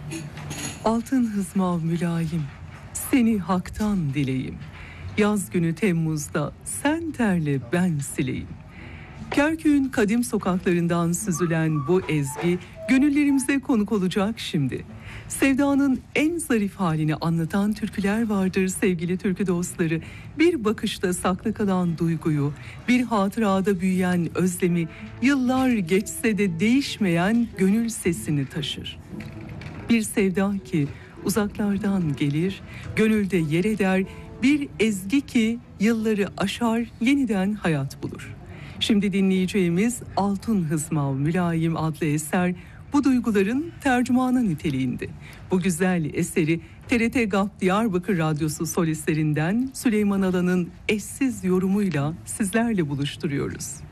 Altın hızmav mülayim, seni haktan dileyim. Yaz günü Temmuz'da sen terle ben sileyim. Kerkük'ün kadim sokaklarından süzülen bu ezgi gönüllerimize konuk olacak şimdi. Sevdanın en zarif halini anlatan türküler vardır sevgili türkü dostları. Bir bakışta saklı kalan duyguyu, bir hatırada büyüyen özlemi, yıllar geçse de değişmeyen gönül sesini taşır. Bir sevda ki uzaklardan gelir, gönülde yer eder, bir ezgi ki yılları aşar, yeniden hayat bulur. Şimdi dinleyeceğimiz Altın Hızmav Mülayim adlı eser bu duyguların tercümanı niteliğinde. Bu güzel eseri TRT GAP Diyarbakır Radyosu solistlerinden Süleyman Alan'ın eşsiz yorumuyla sizlerle buluşturuyoruz.